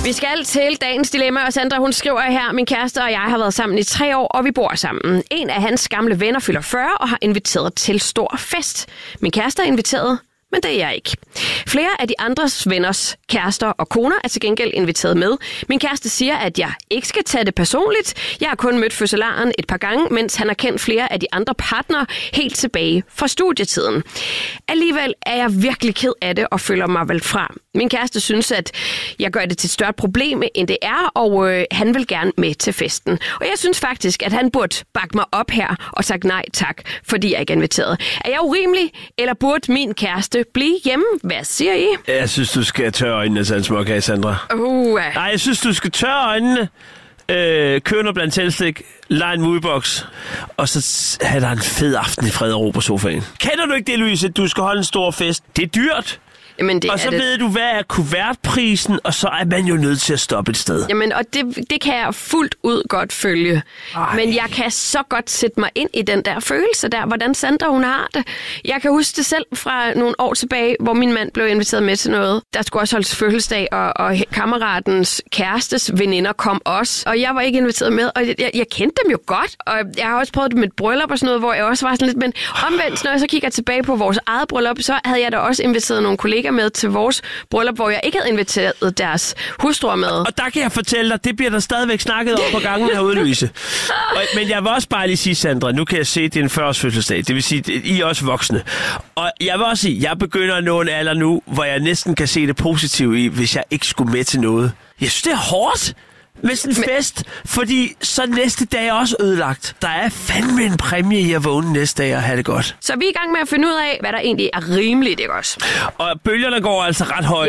Vi skal til dagens dilemma, og Sandra, hun skriver her: min kæreste og jeg har været sammen i 3 år, og vi bor sammen. En af hans gamle venner fylder 40 og har inviteret til stor fest. Min kæreste er inviteret, men det er jeg ikke. Flere af de andres venners kærester og koner er til gengæld inviteret med. Min kæreste siger, at jeg ikke skal tage det personligt. Jeg har kun mødt fødselaren et par gange, mens han har kendt flere af de andre partnere helt tilbage fra studietiden. Alligevel er jeg virkelig ked af det og føler mig valgt fra. Min kæreste synes, at jeg gør det til et større problem, end det er, og han vil gerne med til festen. Og jeg synes faktisk, at han burde bakke mig op her og sagt nej tak, fordi jeg ikke er inviteret. Er jeg urimelig, eller burde min kæreste blive hjemme? Hvad siger I? Jeg synes, du skal tørre øjnene, Sandsmåkage, Sandra. Nej, jeg synes, du skal tørre øjnene, køre noget blandt tændstik, lege en moviebox, og så have dig en fed aften i fred og ro på sofaen. Kender du ikke det, Louise? Du skal holde en stor fest. Det er dyrt. Jamen, og så ved du, hvad er kuvertprisen, og så er man jo nødt til at stoppe et sted. Jamen, og det kan jeg fuldt ud godt følge. Ej. Men jeg kan så godt sætte mig ind i den der følelse der, hvordan Sandra hun har det. Jeg kan huske det selv fra nogle år tilbage, hvor min mand blev inviteret med til noget. Der skulle også holdes fødselsdag, og kammeratens kærestes veninder kom også. Og jeg var ikke inviteret med, og jeg kendte dem jo godt. Og jeg har også prøvet det med et bryllup og sådan noget, hvor jeg også var sådan lidt. Men omvendt, når jeg så kigger tilbage på vores eget bryllup, så havde jeg da også inviteret nogle kolleger med til vores bryllup, hvor jeg ikke havde inviteret deres hustruer med. Og der kan jeg fortælle dig, det bliver der stadigvæk snakket om på gangen herude, Louise. Men jeg vil også bare lige sige, Sandra, nu kan jeg se, det er en 40-års fødselsdag. Det vil sige, I er også voksne. Og jeg vil også sige, jeg begynder at nå en alder nu, hvor jeg næsten kan se det positive i, hvis jeg ikke skulle med til noget. Jeg synes, det er hårdt med sådan en fest, fordi så næste dag er også ødelagt. Der er fandme en præmie i at vågne næste dag og have det godt. Så vi er i gang med at finde ud af, hvad der egentlig er rimeligt, ikke også? Og bølgerne går altså ret højt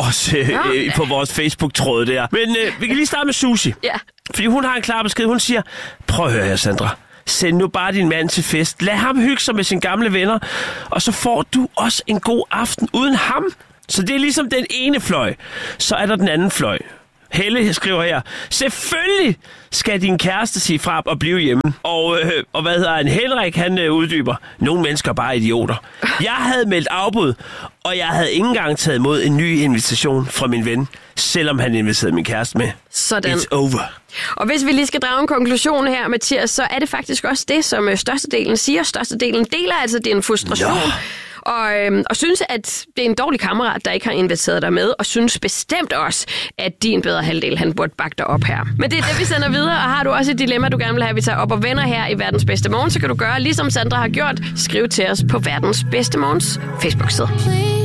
på vores Facebook-tråd der. Men vi kan lige starte med Susie. Ja. Fordi hun har en klar besked. Hun siger, prøv at høre her, Sandra. Send nu bare din mand til fest. Lad ham hygge sig med sine gamle venner. Og så får du også en god aften uden ham. Så det er ligesom den ene fløj. Så er der den anden fløj. Helle skriver her, selvfølgelig skal din kæreste sige fra og blive hjemme. Og hvad hedder han? Henrik, han uddyber, nogle mennesker er bare idioter. Jeg havde meldt afbud, og jeg havde ikke engang taget imod en ny invitation fra min ven, selvom han inviterede min kæreste med. Sådan. It's over. Og hvis vi lige skal drage en konklusion her, Mathias, så er det faktisk også det, som størstedelen siger. Størstedelen deler altså din frustration. Ja. Og synes, at det er en dårlig kammerat, der ikke har inviteret dig med, og synes bestemt også, at din bedre halvdel, han burde bakke dig op her. Men det er det, vi sender videre, og har du også et dilemma, du gerne vil have, at vi tager op og vender her i Verdens Bedste Morgen, så kan du gøre, ligesom Sandra har gjort, skriv til os på Verdens Bedste Morgens Facebook-side.